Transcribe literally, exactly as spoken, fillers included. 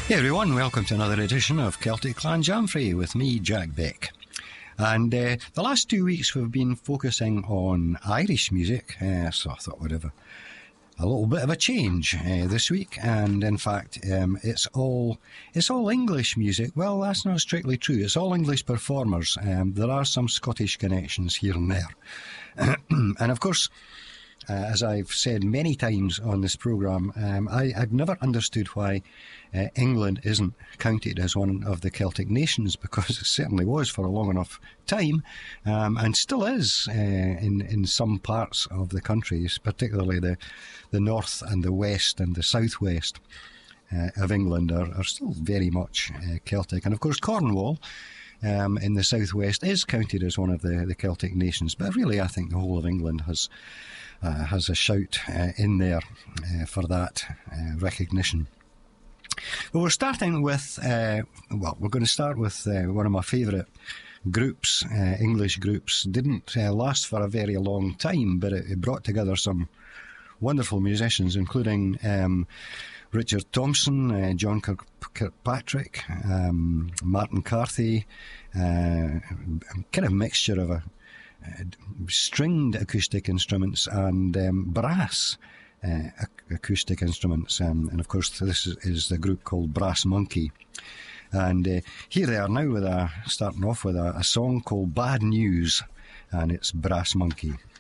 Hey everyone, welcome to another edition of Celtic Clan Jamfrey with me, Jack Beck. And uh, the last two weeks we've been focusing on Irish music, uh, so I thought we'd have a, a little bit of a change uh, this week. And in fact, um, it's all it's all English music. Well, that's not strictly true. It's all English performers. Um, there are some Scottish connections here and there. And of course, Uh, as I've said many times on this programme, um, I, I've never understood why uh, England isn't counted as one of the Celtic nations, because it certainly was for a long enough time, um, and still is uh, in, in some parts of the countries, particularly the, the north and the west and the southwest uh, of England are, are still very much uh, Celtic. And of course Cornwall Um, in the southwest is counted as one of the, the Celtic nations, but really I think the whole of England has uh, has a shout uh, in there uh, for that uh, recognition. But we're starting with, uh, well, we're going to start with uh, one of my favourite groups, uh, English groups. Didn't uh, last for a very long time, but it, it brought together some wonderful musicians, including um, Richard Thompson, uh, John Kirk- Kirkpatrick, um, Martin Carthy, uh, kind of mixture of a, uh, stringed acoustic instruments and um, brass uh, ac- acoustic instruments. Um, and of course, this is, is the group called Brass Monkey. And uh, here they are now with a, starting off with a, a song called Bad News, and it's Brass Monkey.